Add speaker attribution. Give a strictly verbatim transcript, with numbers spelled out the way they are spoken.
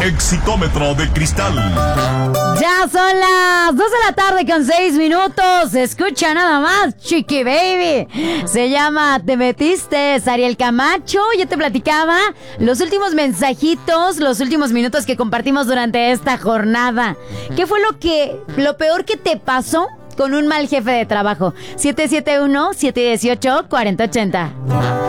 Speaker 1: Exitómetro de cristal.
Speaker 2: Ya son las dos de la tarde con seis minutos. Escucha nada más, Chiqui Baby. Se llama Te Metiste, Ariel Camacho. Yo te platicaba los últimos mensajitos, los últimos minutos que compartimos durante esta jornada. ¿Qué fue lo que, lo peor que te pasó con un mal jefe de trabajo? siete siete uno, siete uno ocho, cuatro cero ocho cero.